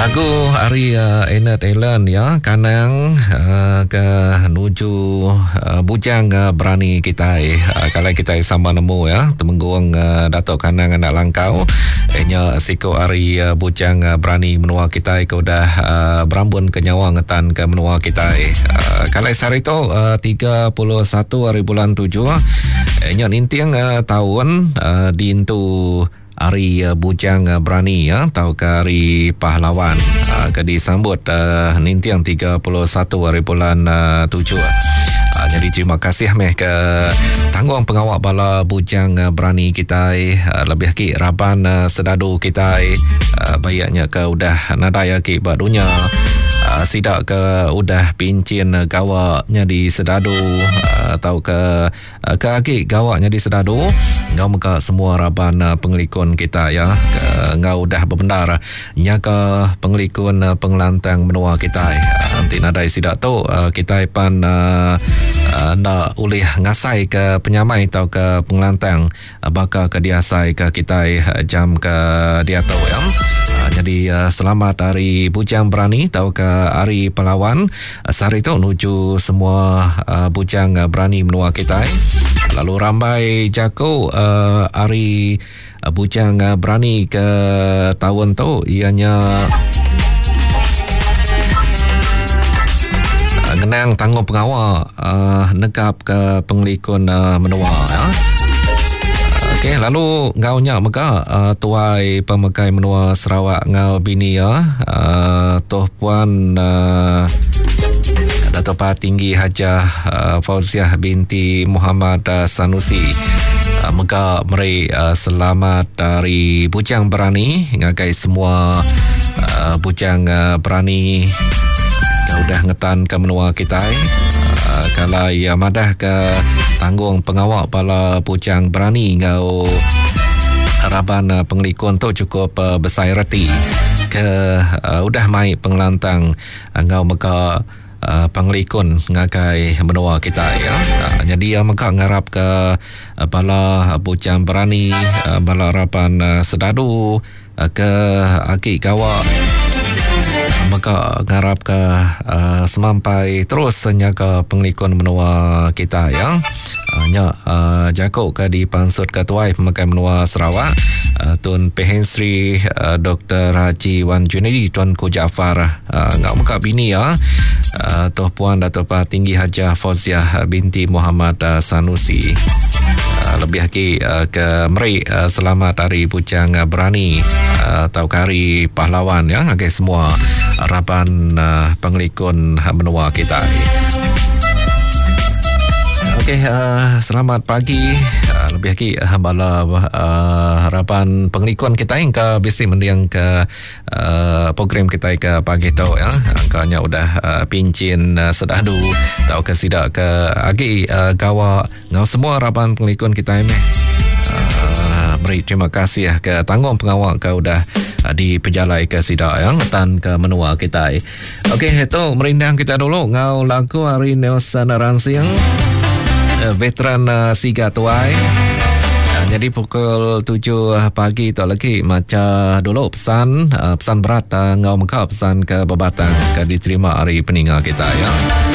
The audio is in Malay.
Lagu Ari Enet Ellen ya, Kanang ke nuju bujang berani kita. Kalau kita sama nemu ya, temenggung Datuk Kanang anak langkau. Nya siko Ari bujang berani menua kita ke udah berambun ke nyawa ngetan ke menua kita. Kalau hari itu 31 hari bulan 7 nya nintiang tahun dintu Hari Bujang Berani ya, atau ke Hari Pahlawan ke disambut nintiang 31 hari bulan 7. Jadi terima kasih meh ke tanggung pengawal bala Bujang Berani kita, lebih ki raban sedadu kita, bayaknya ke udah nadaya ki badunya sidak ke udah pincin gawaknya di sedadu atau ke aki gawaknya di sedadu ngau muka semua raban pengelikun kita ya, ngau udah bebenar nyaka pengelikun pengelantang menua kita. Nanti nadai sidak tu kita pan nak ulih ngasai ke penyamai atau ke pengelantang bakal ke diasai ke kita jam ke dia tahu ya. Jadi selamat Hari Bujang Berani atau ke Hari Pahlawan. Sehari itu menuju semua bujang berani menua kita. Lalu rambai jako Hari Bujang Berani ke tahun tu ianya ngenang tanggung pengawal negap ke pengelikun menua ya. Okey, lalu ngaunya maka tuai pemakai menua Sarawak ngau bini ya, Tuh Puan Datuk Pahat Tinggi Hajah Fauziah binti Muhammad Sanusi. Maka meri selamat dari Bujang Berani ngagai semua bujang berani udah ngetan ke menua kita. Kalau ia madah ke tanggung pengawal bala Bujang Berani ngau harapan pengelikun tu cukup besar reti ke udah mai pengelantang ngau maka pengelikun ngagai menua kita ya. Jadi maka ngarap ke bala Bujang Berani bala harapan sedadu ke aki gawak maka ngarap ke semampai terus senyaga pengelikun menua kita ya. Nya jakok ke di pansut ketuai pemakai menua Sarawak Tun Pehen Sri Dr. Haji Wan Junedi Tuanku Jaafar ngak muka bini ya, Tuh Puan Datuk Pahat Tinggi Hajah Fauziah binti Muhammad Sanusi. Lebih lagi ke meri selamat Hari Bujang Berani atau Hari Pahlawan ya, ngagai semua harapan pengelikun menua kita. Okey, selamat pagi. Lebih lagi bala harapan pengelikun kita yang ke bisi mendiang ke program kita ke pagi tu ya. Angkanya udah pincin sedadu tau ke sidak ke agi gawa ngau semua harapan pengelikun kita ini. Beri terima kasih ke tanggung pengawal ke udah di pejalai ke sidak yang ngetan ke menua kita. Okey, itu merindang kita dulu ngau lagu Hari Nelson Ransiang veteran Siga Tuai. Jadi pukul 7 pagi tu lagi macam dulu pesan berat ngau muka pesan ke Babatang ke diterima hari peninga kita ya.